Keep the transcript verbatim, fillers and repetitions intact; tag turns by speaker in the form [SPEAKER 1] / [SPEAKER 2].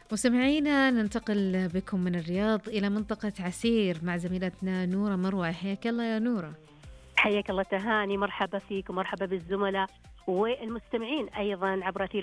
[SPEAKER 1] مستمعينا ننتقل بكم من الرياض إلى منطقة عسير مع زميلتنا نورة مروة. حياك الله يا نورة.
[SPEAKER 2] حياك الله تهاني، مرحبا فيك ومرحبا بالزملاء والمستمعين أيضا عبر